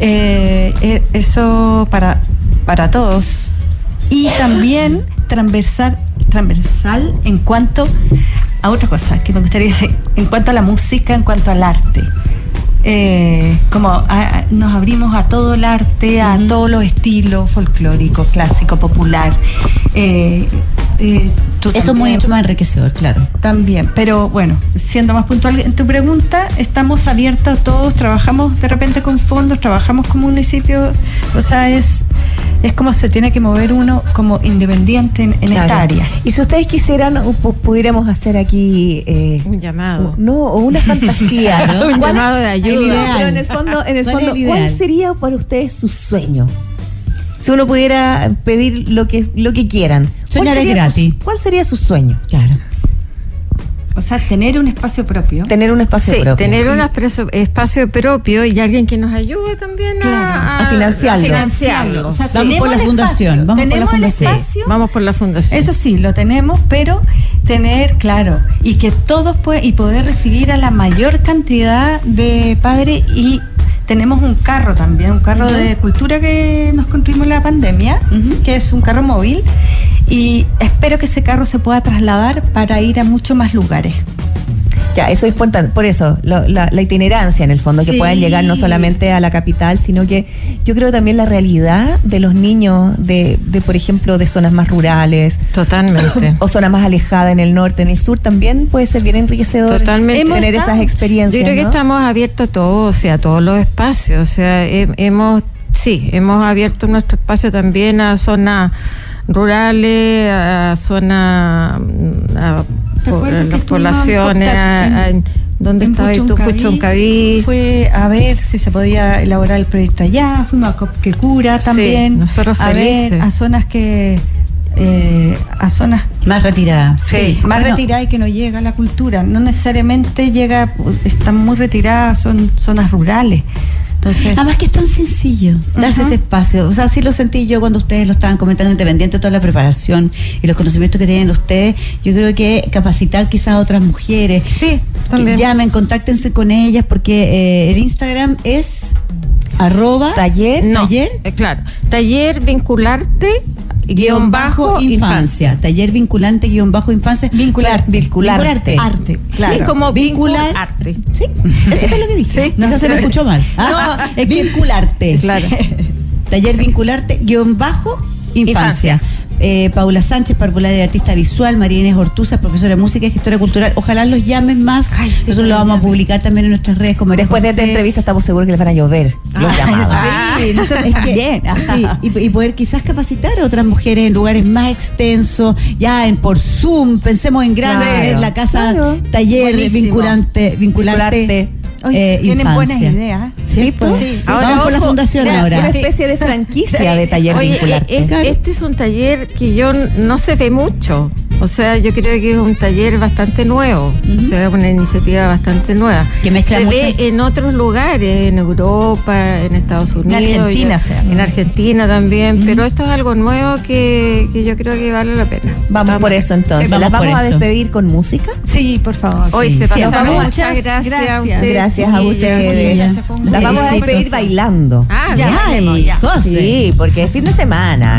Eso para todos. Y también transversal en cuanto a otra cosa que me gustaría decir, en cuanto a la música, en cuanto al arte. Nos abrimos a todo el arte, a todos los estilos, folclórico, clásico, popular. Eso es mucho más enriquecedor, claro. También, pero bueno, siendo más puntual en tu pregunta, estamos abiertos a todos, trabajamos de repente con fondos, trabajamos como municipio, o sea, es como se tiene que mover uno como independiente en claro. Esta área. Y si ustedes quisieran, pudiéramos hacer aquí un llamado. O una fantasía, ¿no? Un llamado de ayuda. Pero en el fondo, ¿cuál sería para ustedes su sueño? Si uno pudiera pedir lo que quieran. Soñar es gratis. ¿Cuál sería su sueño? Claro. O sea, tener un espacio propio. Tener un espacio propio. Tener un espacio propio y alguien que nos ayude también a financiarlo. O sea, vamos por la fundación. Tenemos el espacio. Vamos por la fundación. Eso sí, lo tenemos, pero tener, claro, y que todos poder recibir a la mayor cantidad de padres. Y tenemos un carro también, un carro de cultura que nos construimos en la pandemia, que es un carro móvil. Y espero que ese carro se pueda trasladar para ir a muchos más lugares. Ya, eso es importante. Por eso, la itinerancia en el fondo, que puedan llegar no solamente a la capital, sino que yo creo también la realidad de los niños de por ejemplo, de zonas más rurales. Totalmente. O zonas más alejadas en el norte, en el sur, también puede ser bien enriquecedor. Totalmente. Tener esas experiencias. Yo creo que estamos abiertos a todos, o sea, a todos los espacios. O sea, hemos abierto nuestro espacio también a zonas rurales, a zonas, las poblaciones, ¿dónde estabas tú? Puchoncaví. Fue a ver si se podía elaborar el proyecto allá, fuimos a Copquecura también, nosotros felices. A ver, a zonas más retiradas. Sí, más retiradas y que no llega la cultura, no necesariamente llega, están muy retiradas, son zonas rurales. Entonces, además que es tan sencillo darse ese espacio. O sea, sí lo sentí yo cuando ustedes lo estaban comentando, independiente de toda la preparación y los conocimientos que tienen ustedes. Yo creo que capacitar quizás a otras mujeres. Sí, también. Que llamen, contáctense con ellas, porque el Instagram es taller vincularte _infancia. Taller vinculante _infancia. Vincularte. Arte. Claro. Es como vincular arte. Sí, eso es lo que dije. Sí. No se me escuchó mal. No, es vincularte. Claro. Taller vincularte _infancia. Paula Sánchez, parvularia, artista visual, María Inés Ortúzar, profesora de música y gestora cultural. Ojalá los llamen más. Nosotros lo vamos a publicar también en nuestras redes. Como después de esta entrevista estamos seguros que les van a llover los llamados. Y poder quizás capacitar a otras mujeres en lugares más extensos, ya por Zoom. Pensemos en grande, en la casa taller vinculante. Tienen buenas ideas. ¿Cierto? Sí. Vamos por la fundación ahora. Una especie de franquicia de taller vinculante. Este es un taller que no se ve mucho. O sea, yo creo que es un taller bastante nuevo. O sea, una iniciativa bastante nueva. Que mezcla se ve en otros lugares, en Europa, en Estados Unidos. En Argentina también. Pero esto es algo nuevo que yo creo que vale la pena. Vamos por eso entonces. Sí, ¿Las vamos a despedir con música? Sí, por favor. Hoy se pasa. Muchas gracias. Gracias a ustedes. Las vamos a despedir bailando. Ya. Sí, porque es fin de semana.